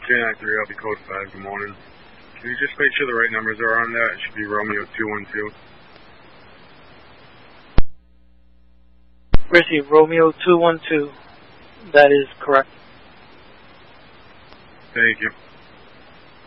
393, I'll be code 5. Good morning. Can you just make sure the right numbers are on that? It should be Romeo 212. Receive Romeo 212. That is correct. Thank you.